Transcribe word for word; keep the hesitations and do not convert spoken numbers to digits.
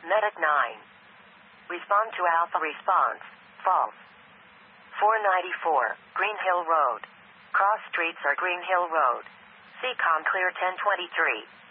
Medic nine. Respond to Alpha response. False. four ninety-four, Green Hill Road. Cross streets are Green Hill Road. C COM clear ten twenty-three.